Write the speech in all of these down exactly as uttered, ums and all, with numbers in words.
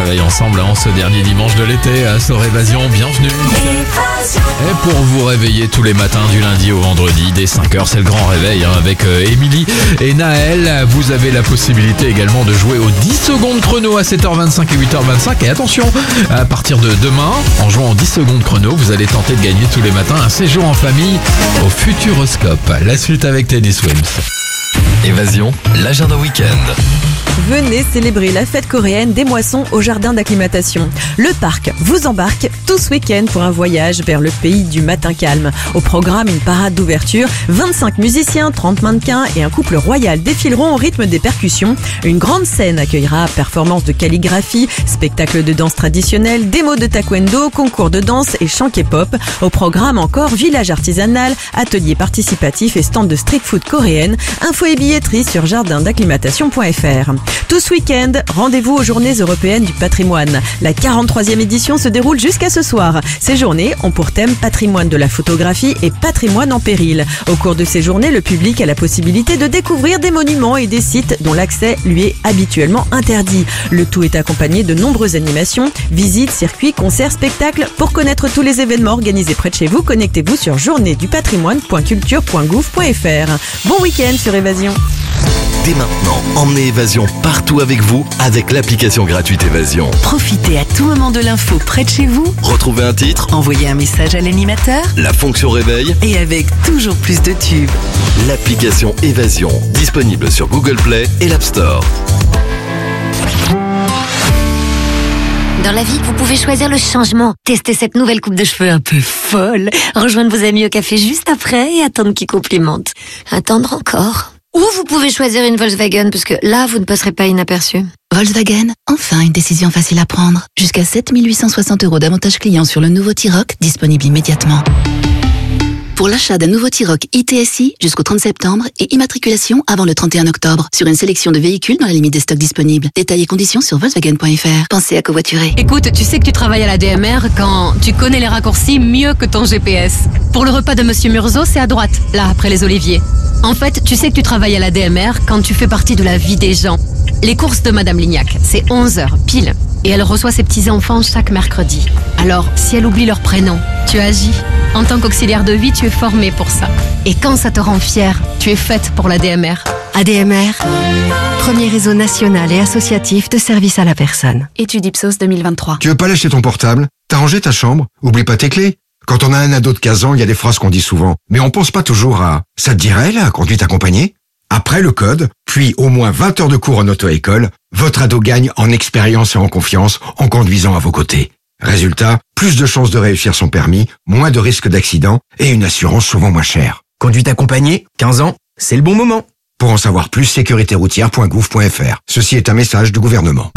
réveille ensemble en ce dernier dimanche de l'été à Sor Évasion. Bienvenue. Et pour vous réveiller tous les matins du lundi au vendredi dès cinq heures, c'est le grand réveil hein, avec euh, Émilie et Naël. Vous avez la possibilité également de jouer aux dix secondes chrono à sept heures vingt-cinq et huit heures vingt-cinq. Et attention, à partir de demain, en jouant en dix secondes chrono, vous allez tenter de gagner tous les matins un séjour en famille au Futuroscope. La suite avec Teddy Swims. Évasion, l'agenda week-end. Venez célébrer la fête coréenne des moissons au jardin d'acclimatation. Le parc vous embarque tout ce week-end pour un voyage vers le pays du matin calme. Au programme, une parade d'ouverture, vingt-cinq musiciens, trente mannequins et un couple royal défileront au rythme des percussions. Une grande scène accueillera performances de calligraphie, spectacles de danse traditionnelle, démos de taekwondo, concours de danse et chant K-pop. Au programme encore, village artisanal, atelier participatif et stand de street food coréenne. Info et billetterie sur jardin d'acclimatation point f r. Tout ce week-end, rendez-vous aux Journées européennes du patrimoine. La quarante-troisième édition se déroule jusqu'à ce soir. Ces journées ont pour thème patrimoine de la photographie et patrimoine en péril. Au cours de ces journées, le public a la possibilité de découvrir des monuments et des sites dont l'accès lui est habituellement interdit. Le tout est accompagné de nombreuses animations, visites, circuits, concerts, spectacles. Pour connaître tous les événements organisés près de chez vous, connectez-vous sur journée du patrimoine point culture point gouv point f r. Bon week-end sur Évasion. Dès maintenant, emmenez Évasion partout avec vous avec l'application gratuite Évasion. Profitez à tout moment de l'info près de chez vous. Retrouvez un titre, Envoyez un message à l'animateur. la fonction réveil, Et avec toujours plus de tubes. l'application Évasion, disponible sur Google Play et l'App Store. Dans la vie, vous pouvez choisir le changement. Testez cette nouvelle coupe de cheveux un peu folle. Rejoindre vos amis au café juste après et attendre qu'ils complimentent. Attendre encore. Ou vous pouvez choisir une Volkswagen parce que là, vous ne passerez pas inaperçu. Volkswagen, enfin une décision facile à prendre. Jusqu'à sept mille huit cent soixante euros d'avantages clients sur le nouveau T-Roc, disponible immédiatement. Pour l'achat d'un nouveau T-Roc I T S I jusqu'au trente septembre et immatriculation avant le trente et un octobre sur une sélection de véhicules dans la limite des stocks disponibles. Détails et conditions sur Volkswagen point f r. Pensez à covoiturer. Écoute, tu sais que tu travailles à la D M R quand tu connais les raccourcis mieux que ton G P S. Pour le repas de Monsieur Murzo, c'est à droite, là, après les oliviers. En fait, tu sais que tu travailles à la D M R quand tu fais partie de la vie des gens. Les courses de Madame Lignac, c'est onze heures, pile. Et elle reçoit ses petits-enfants chaque mercredi. Alors, si elle oublie leur prénom, tu agis. En tant qu'auxiliaire de vie, tu es formé pour ça. Et quand ça te rend fière, tu es faite pour la D M R. A D M R, premier réseau national et associatif de services à la personne. Étude Ipsos deux mille vingt-trois. Tu veux pas lâcher ton portable? T'as rangé ta chambre? Oublie pas tes clés. Quand on a un ado de quinze ans, il y a des phrases qu'on dit souvent. Mais on pense pas toujours à « ça te dirait la conduite accompagnée ?» Après le code, puis au moins vingt heures de cours en auto-école, votre ado gagne en expérience et en confiance en conduisant à vos côtés. Résultat, plus de chances de réussir son permis, moins de risques d'accident et une assurance souvent moins chère. Conduite accompagnée, quinze ans, c'est le bon moment. Pour en savoir plus, sécurité routière point gouv point f r. Ceci est un message du gouvernement.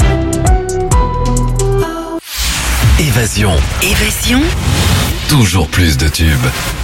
Évasion, Évasion, toujours plus de tubes.